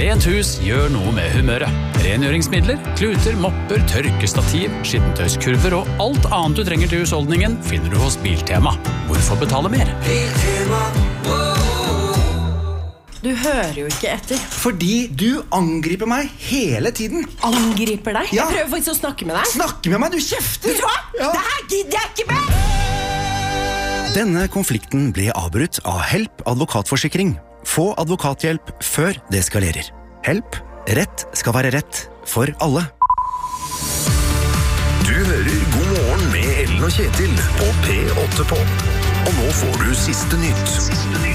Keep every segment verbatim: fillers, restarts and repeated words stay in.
Rent hus gjør noe med humøret. Rengjøringsmidler, kluter, mopper, tørkestativ, skittentøyskurver og alt annet du trenger til husholdningen finner du hos Biltema. Hvorfor betale mer? Biltema. Du hører jo ikke etter. Fordi du angriper meg hele tiden. Angriper deg? Ja. Jeg prøver faktisk å snakke med deg. Snakke med meg, du kjefter! Vet du hva? Ja. Det her gidder jeg ikke med! Denne konflikten ble avbrutt av Help advokatforsikring. Få advokathjelp før det skalerer. Help. Rett skal være rett for alle. Du hører God morgen med Ellen og Kjetil på P åtte på. Og nå får du siste nytt. Siste nytt.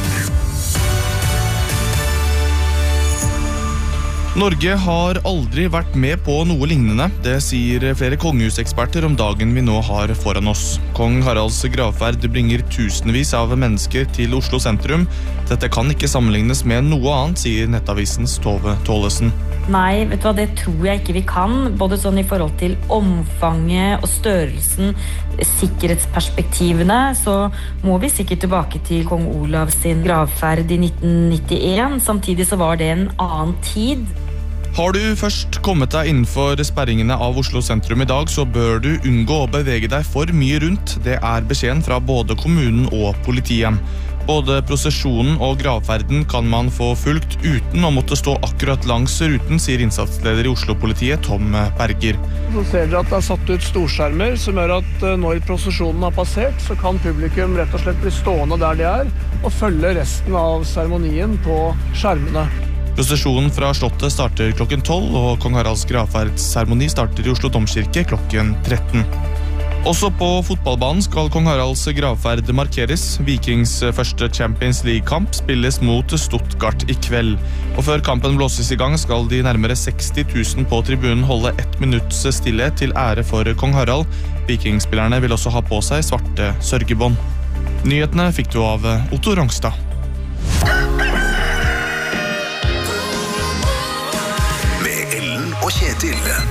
Norge har aldri vært med på noe lignende. Det sier flere kongehuseksperter om dagen vi nå har foran oss. Kong Haralds gravferd bringer tusenvis av mennesker til Oslo sentrum. Dette kan ikke sammenlignes med noe annet, sier Nettavisens Tove Tålesen. Nei, vet du hva, det tror jeg ikke vi kan. Både sånn i forhold til omfanget og størrelsen, sikkerhetsperspektivene, så må vi sikkert tilbake til kong Olav sin gravferd i nitten nittien. Samtidig så var det en annen tid. Har du først kommet deg innenfor sperringene av Oslo sentrum i dag, så bør du unngå å bevege deg for mye rundt. Det er beskjeden fra både kommunen og politiet. Både prosesjonen og gravferden kan man få fulgt uten å måtte stå akkurat langs ruten, sier innsatsleder i Oslo-politiet Tom Berger. Så ser dere at det er satt ut storskjermer som gjør at når prosesjonen har passert, så kan publikum rett og slett bli stående der de er og følge resten av seremonien på skjermene. Prosesjonen fra Slottet starter klokken tolv, og kong Haralds gravferdsseremoni starter i Oslo Domkirke klokken tretten. Også på fotballbanen skal kong Haralds gravferd markeres. Vikings første Champions League-kamp spilles mot Stuttgart i kveld. Og før kampen blåses i gang skal de nærmere seksti tusen på tribunen holde ett minutts stillhet til ære for kong Harald. Vikingspillerne vil også ha på seg svarte sørgebånd. Nyhetene fikk du av Otto Rongstad. Med Ellen og Kjetil.